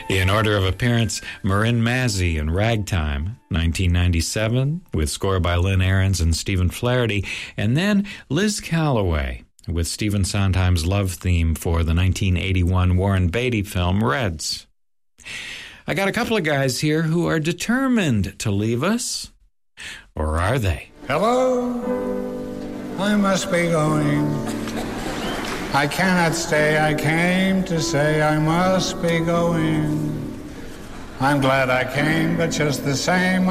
In order of appearance, Marin Mazzie in Ragtime, 1997, with score by Lynn Ahrens and Stephen Flaherty, and then Liz Callaway with Stephen Sondheim's love theme for the 1981 Warren Beatty film Reds. I got a couple of guys here who are determined to leave us. Or are they? Hello, I must be going. I cannot stay, I came to say I must be going. I'm glad I came, but just the same